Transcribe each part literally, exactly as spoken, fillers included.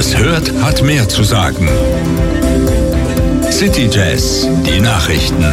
es hört, hat mehr zu sagen. City Jazz, die Nachrichten.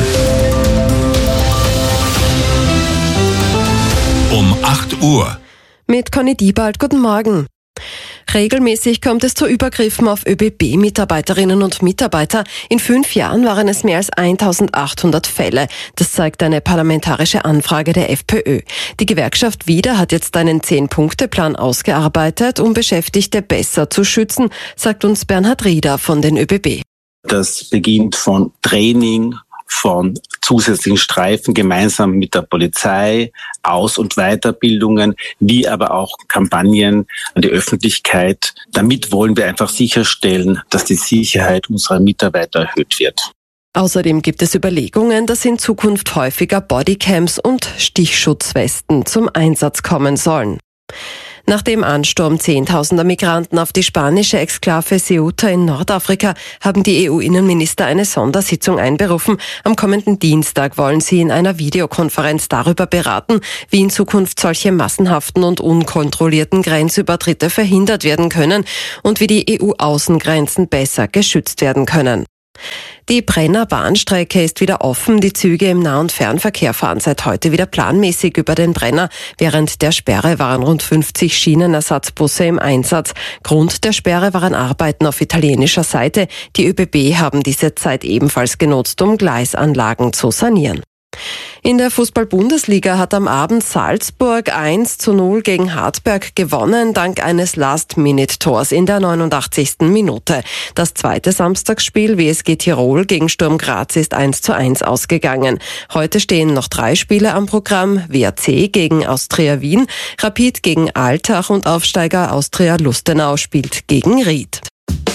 Um acht Uhr. Mit Conny Diebald, guten Morgen. Regelmäßig kommt es zu Übergriffen auf ÖBB-Mitarbeiterinnen und Mitarbeiter. In fünf Jahren waren es mehr als eintausendachthundert Fälle. Das zeigt eine parlamentarische Anfrage der FPÖ. Die Gewerkschaft Wieder hat jetzt einen Zehn-Punkte-Plan ausgearbeitet, um Beschäftigte besser zu schützen, sagt uns Bernhard Rieder von den ÖBB. Das beginnt von Training, von zusätzlichen Streifen gemeinsam mit der Polizei, Aus- und Weiterbildungen, wie aber auch Kampagnen an die Öffentlichkeit. Damit wollen wir einfach sicherstellen, dass die Sicherheit unserer Mitarbeiter erhöht wird. Außerdem gibt es Überlegungen, dass in Zukunft häufiger Bodycams und Stichschutzwesten zum Einsatz kommen sollen. Nach dem Ansturm zehntausender Migranten auf die spanische Exklave Ceuta in Nordafrika haben die E U-Innenminister eine Sondersitzung einberufen. Am kommenden Dienstag wollen sie in einer Videokonferenz darüber beraten, wie in Zukunft solche massenhaften und unkontrollierten Grenzübertritte verhindert werden können und wie die E U-Außengrenzen besser geschützt werden können. Die Brenner Bahnstrecke ist wieder offen. Die Züge im Nah- und Fernverkehr fahren seit heute wieder planmäßig über den Brenner. Während der Sperre waren rund fünfzig Schienenersatzbusse im Einsatz. Grund der Sperre waren Arbeiten auf italienischer Seite. Die ÖBB haben diese Zeit ebenfalls genutzt, um Gleisanlagen zu sanieren. In der Fußball-Bundesliga hat am Abend Salzburg eins zu null gegen Hartberg gewonnen, dank eines Last-Minute-Tors in der neunundachtzigsten Minute. Das zweite Samstagsspiel W S G Tirol gegen Sturm Graz ist eins zu eins ausgegangen. Heute stehen noch drei Spiele am Programm: W A C gegen Austria Wien, Rapid gegen Altach und Aufsteiger Austria Lustenau spielt gegen Ried.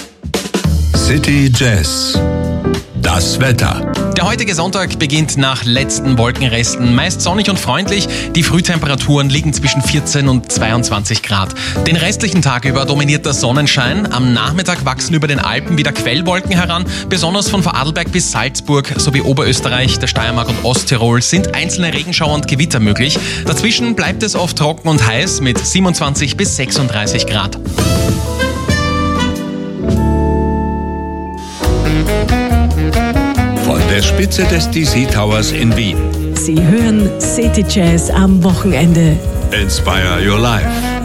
City Jazz. Das Wetter. Der heutige Sonntag beginnt nach letzten Wolkenresten meist sonnig und freundlich. Die Frühtemperaturen liegen zwischen vierzehn und zweiundzwanzig Grad. Den restlichen Tag über dominiert der Sonnenschein. Am Nachmittag wachsen über den Alpen wieder Quellwolken heran. Besonders von Vorarlberg bis Salzburg sowie Oberösterreich, der Steiermark und Osttirol sind einzelne Regenschauer und Gewitter möglich. Dazwischen bleibt es oft trocken und heiß mit siebenundzwanzig bis sechsunddreißig Grad. Von der Spitze des D C Towers in Wien. Sie hören City Jazz am Wochenende. Inspire your life.